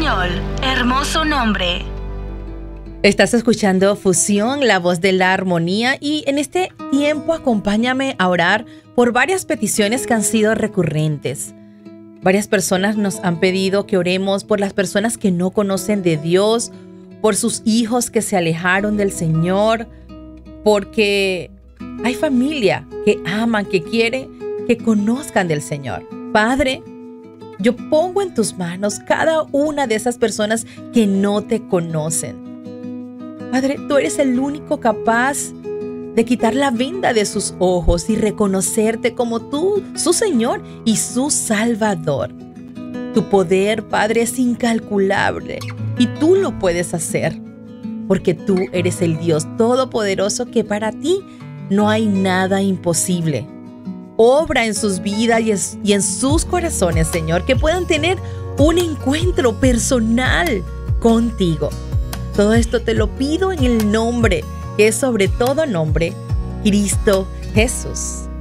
español, hermoso nombre. Estás escuchando Fusión, la voz de la armonía, y en este tiempo acompáñame a orar por varias peticiones que han sido recurrentes. Varias personas nos han pedido que oremos por las personas que no conocen de Dios, por sus hijos que se alejaron del Señor, porque hay familia que aman, que quieren que conozcan del Señor. Padre, yo pongo en tus manos cada una de esas personas que no te conocen. Padre, tú eres el único capaz de quitar la venda de sus ojos y reconocerte como tú, su Señor y su Salvador. Tu poder, Padre, es incalculable y tú lo puedes hacer, porque tú eres el Dios todopoderoso, que para ti no hay nada imposible. Obra en sus vidas y en sus corazones, Señor, que puedan tener un encuentro personal contigo. Todo esto te lo pido en el nombre, que es sobre todo nombre, Cristo Jesús.